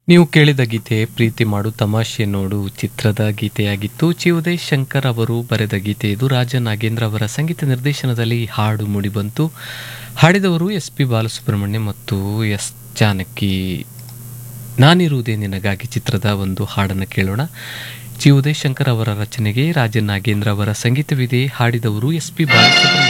ನೀವು ಕೇಳಿದ ಗೀತೆ ಪ್ರೀತಿ ಮಾಡು ತಮಾಷೆ ನೋಡು ಚಿತ್ರದ ಗೀತೆಯಾಗಿತ್ತು. ಚಿ ಉದಯ್ ಶಂಕರ್ ಅವರು ಬರೆದ ಗೀತೆ ಇದು. ರಾಜ ನಾಗೇಂದ್ರ ಅವರ ಸಂಗೀತ ನಿರ್ದೇಶನದಲ್ಲಿ ಹಾಡು ಮೂಡಿಬಂತು. ಹಾಡಿದವರು ಎಸ್ ಪಿ ಬಾಲಸುಬ್ರಹ್ಮಣ್ಯ ಮತ್ತು ಎಸ್ ಜಾನಕಿ. ನಾನಿರುವುದೇ ನಿನಗಾಗಿ ಚಿತ್ರದ ಒಂದು ಹಾಡನ್ನು ಕೇಳೋಣ. ಚಿ ಉದಯ್ ಶಂಕರ್ ಅವರ ರಚನೆಗೆ ರಾಜ ನಾಗೇಂದ್ರ ಅವರ ಸಂಗೀತವಿದೆ. ಹಾಡಿದವರು ಎಸ್ ಪಿ ಬಾಲಸುಬ್ರಹ್ಮಣ್ಯ.